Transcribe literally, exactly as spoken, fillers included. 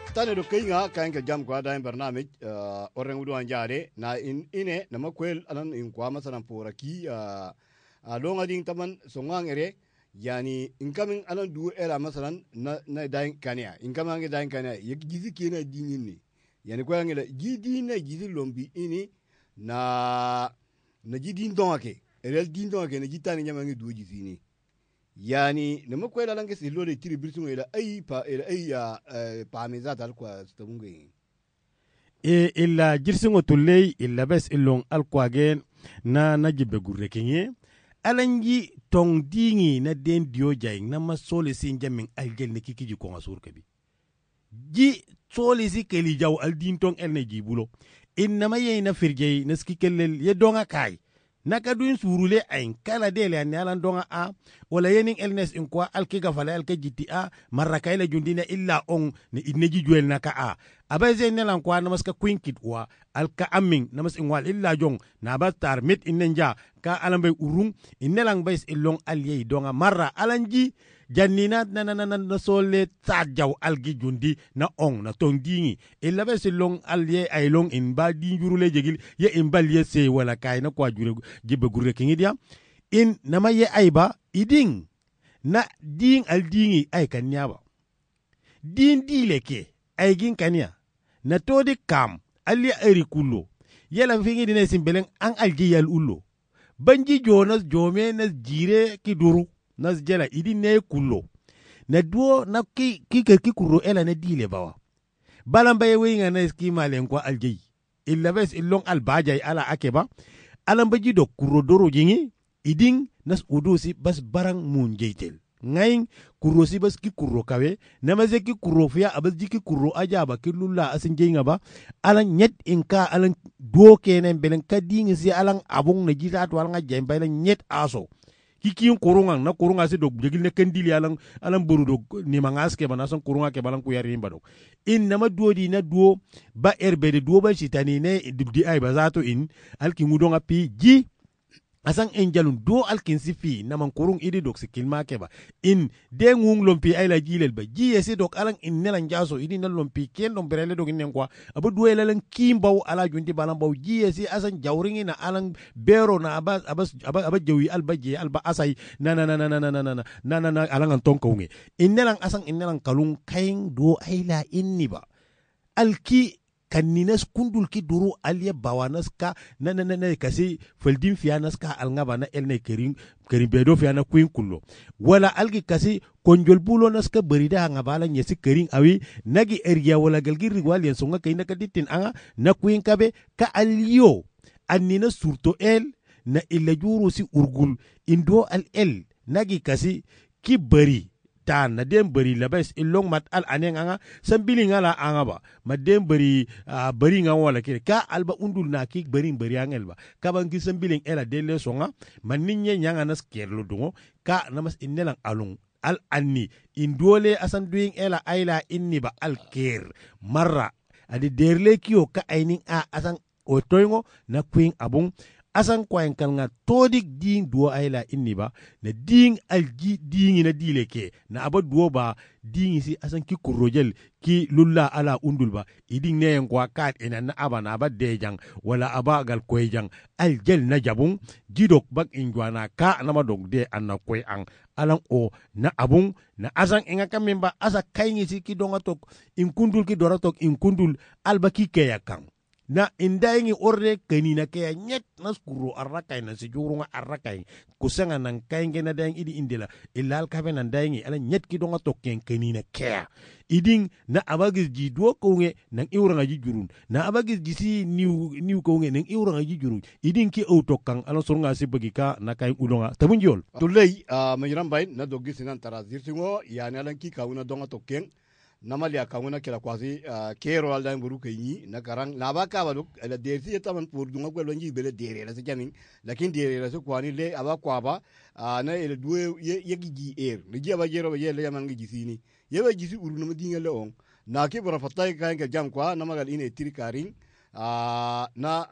tane do kayga kayanka jam kwa da barnamij orren wudu an jare na in ine na makwel anan in kwa masalan poraki a longa ding taman songangere yani incoming anan du era masalan na na dain kania incoming dain kania yek gizi kina dinini yani ko ngela gidi na gizi lombi ini na na gidi ndonake erel din ndonake na gitani nyama ngi du gizi ni yani na makwel anan ke silo de tiri birsun ila ay pa ila ay ya pa mezat al kwa stabunge e illa jirsingo tulley illa bes illon alquagen na najibe gurre kenye alanji tong dingi na den dio jay na ma sole sin jamin aljel ne kikiji ko ngasur kabi ji sole si keli jaw al din tong el ne jibulo inna ma yeyna firjey na skikellel ye donga kay naka duin surule ayin kala dele an yalan donga a wala yenin elnes in kwa alkiga fala alka jiti a maraka ila jundina illa on ni idneji juel naka a abaze nelan kwa namaska kwinkit wa alka amin namas in wal illa jong na batar mit innenja ka alambay urung innelang bais illong alye donga marra alanji jannina na na na na sole tajaw algi jundi na on na tong dingi illa bes long alye ay long in ba di jurule jegil ye in balye se wala kay na kwa jure jibbe gurre kingi dia in nama ye ayba iding na ding al dingi ay kanyaba din dileke ay gin kanya na todi kam alye ari kullo yela fingi dine simbelen an alji yal ullo banji jonas jome na jire ki duru nas jela idi ne kullo na duo na ki ki ki kuro ela na dile bawa balamba ye winga na ski malen kwa alji illa bes illong albajay ala akeba alamba ji do kuro doro jingi iding nas udusi bas barang mun jeytel ngayin kuro si bas ki kuro kawe namaze ki kuro fiya abas ji ki kuro ajaba ki lulla asin jenga ba alan nyet inka alan duo kenen belen kadingi si alan abung na jita to alan jemba alan nyet aso kiki kurungan na kurunga si dog jegil ne kendili alang alang buru dog ni mangas ke bana son kurunga ke balang kuyari mbado in nama duo di na duo ba erbede duo ba sitani ne dibdi ay bazato in alki ngudonga pi ji asang enjalun duo alkin si fi na man kurung idi dog sikil ma ke ba in de ngung lompi ay la jilel ba ji esi dog alang in nelan jaso idi na lompi ken dom berele dog inen kwa abu duo lalang kimbaw ala junti balang baw ji esi asang jawringi na alang bero na abas abas abas jawi alba je alba asay na na na na na na na na na na na alang antong kaunge in nelang asang in nelang kalung kaing duo ay la inni ba alki kanninas kundul ki duru alye bawanas ka na na na kasi feldin fianas ka alngaba na elne kerin kerin bedo fiana kuin kullo wala algi kasi konjol bulo nas ka berida ngabala nyesi kerin awi nagi ergia wala galgi rigwal yen songa kayna kaditin anga na kuin kabe ka alyo annina surto el na illa juru si urgul indo al el nagi kasi ki beri tan na dem beri labes ilong mat al aneng anga sambili ngala anga ba madem beri uh, beri nga wala kire ka alba undul na ki beri beri angel ba ka bangi sambili ela dele songa maninye nyanga nas kerlo dungo ka namas innelang alung al anni indole asan doing ela aila inni ba al ker marra adi derle kiyo ka ainin a asan otoyngo na queen abung asan kwain kalnga todik ding duo ayla inni ba na ding alji dingi na dileke na aba duo ba dingi si asan ki kurojel ki lulla ala undul ba iding ne ngwa kat ina na aba na aba dejang wala aba gal koyjang aljel na jabung jidok bak injwana ka na madog de anna koy ang alang o na abung na asan inga kamemba asa kayngi si ki donga tok in kundul ki doratok in kundul alba ki kayakang na indaingi orde kanina kaya nyet nas kuro arrakay na si jurunga arrakay kusanga nang kainge na daing idi indila ilal kafe nan daingi ala nyet ki donga tokken kanina kaya iding na abagis ji duo konge nang iuranga ji jurun na abagis ji si niu niu konge nang iuranga ji jurun iding ki autokang ala surunga si bagika na kain udonga tabunjol tulay uh, majiram bain na dogi sinan tarazir singo yani alan ki kauna donga tokken namalia kanguna kila kwasi uh, kero alda mburu kenyi na karang nabaka baluk la dersi etaman pour dunga ko lonji bele dere la sekyamin lakin dere la so kwani le aba kwaba uh, na ele duwe yegi ji er ni ji aba jero ye le yaman ngi sini ye ba jisi uru no dinga le on na ki bora fatay kan ga jam kwa namagal ine tiri karing uh, na